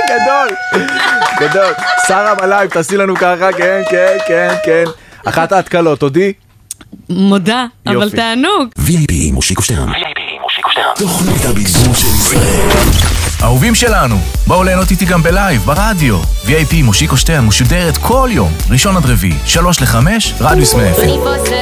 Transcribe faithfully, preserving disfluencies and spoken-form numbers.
גדול, גדול. שרה בלייב, תעשי לנו ככה, כן, כן, כן, כן. אחת ההתקלות, תודי? מודה, אבל תענוג. וי איי פי מושיקו שטרן. וי איי פי מושיקו שטרן. תוכנית הביזור של ישראל. אהובים שלנו, בואו ליהנות איתי גם בלייב, ברדיו. וי איי פי מושיקו שטרן משודרת כל יום, ראשון עד רביעי, שלוש לחמש, רדיוס מאפל.